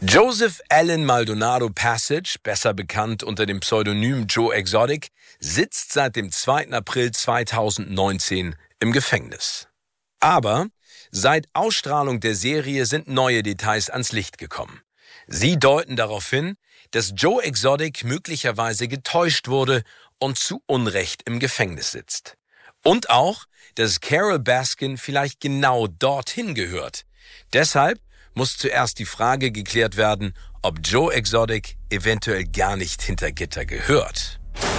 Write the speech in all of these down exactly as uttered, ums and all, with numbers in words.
Joseph Allen Maldonado Passage, besser bekannt unter dem Pseudonym Joe Exotic, sitzt seit dem zweiten April zweitausendneunzehn im Gefängnis. Aber seit Ausstrahlung der Serie sind neue Details ans Licht gekommen. Sie deuten darauf hin, dass Joe Exotic möglicherweise getäuscht wurde und zu Unrecht im Gefängnis sitzt. Und auch, dass Carole Baskin vielleicht genau dorthin gehört. Deshalb muss zuerst die Frage geklärt werden, ob Joe Exotic eventuell gar nicht hinter Gitter gehört.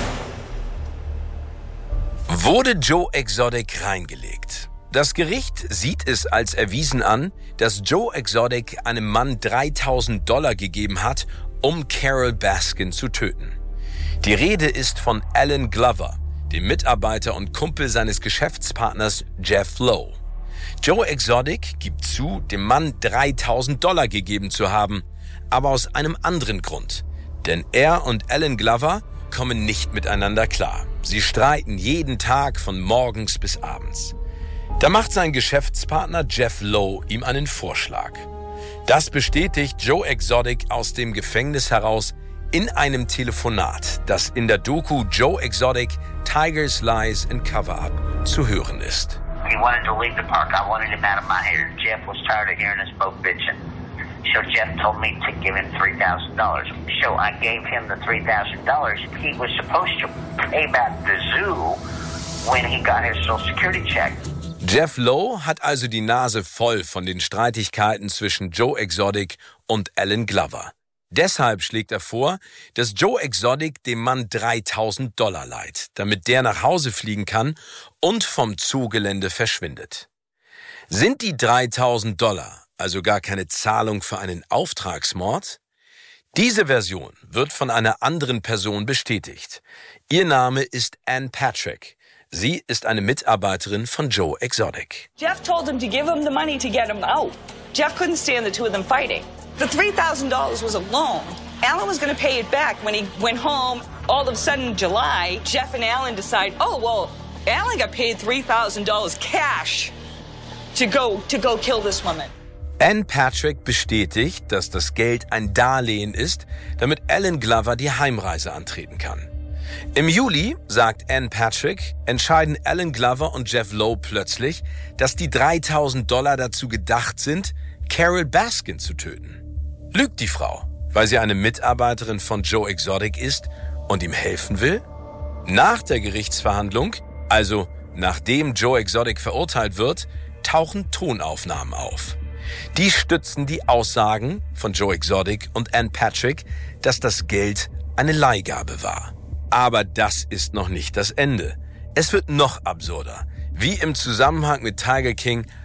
Wurde Joe Exotic reingelegt? Das Gericht sieht es als erwiesen an, dass Joe Exotic einem Mann dreitausend Dollar gegeben hat, um Carole Baskin zu töten. Die Rede ist von Alan Glover, dem Mitarbeiter und Kumpel seines Geschäftspartners Jeff Lowe. Joe Exotic gibt zu, dem Mann dreitausend Dollar gegeben zu haben, aber aus einem anderen Grund. Denn er und Alan Glover kommen nicht miteinander klar. Sie streiten jeden Tag von morgens bis abends. Da macht sein Geschäftspartner Jeff Lowe ihm einen Vorschlag. Das bestätigt Joe Exotic aus dem Gefängnis heraus in einem Telefonat, das in der Doku Joe Exotic, Tigers, Lies and Cover-Up zu hören ist. He wanted to leave the park. I wanted him out of my hair. Jeff was tired of hearing us both bitching. So Jeff told me to give him three thousand dollars. So I gave him the three thousand dollars. He was supposed to pay back the zoo when he got his Social Security check. Jeff Lowe hat also die Nase voll von den Streitigkeiten zwischen Joe Exotic und Alan Glover. Deshalb schlägt er vor, dass Joe Exotic dem Mann dreitausend Dollar leiht, damit der nach Hause fliegen kann und vom Zoogelände verschwindet. Sind die dreitausend Dollar also gar keine Zahlung für einen Auftragsmord? Diese Version wird von einer anderen Person bestätigt. Ihr Name ist Ann Patrick. Sie ist eine Mitarbeiterin von Joe Exotic. Jeff told him to give him the money to get him out. Jeff couldn't stand the two of them fighting. The three thousand dollars was a loan. Alan was going to pay it back when he went home. All of a sudden, in July, Jeff and Alan decide, oh, well, Alan got paid three thousand dollars cash to go, to go kill this woman. Ann Patrick bestätigt, dass das Geld ein Darlehen ist, damit Alan Glover die Heimreise antreten kann. Im Juli, sagt Ann Patrick, entscheiden Alan Glover und Jeff Lowe plötzlich, dass die dreitausend Dollar dazu gedacht sind, Carole Baskin zu töten. Lügt die Frau, weil sie eine Mitarbeiterin von Joe Exotic ist und ihm helfen will? Nach der Gerichtsverhandlung, also nachdem Joe Exotic verurteilt wird, tauchen Tonaufnahmen auf. Die stützen die Aussagen von Joe Exotic und Ann Patrick, dass das Geld eine Leihgabe war. Aber das ist noch nicht das Ende. Es wird noch absurder. Wie im Zusammenhang mit Tiger King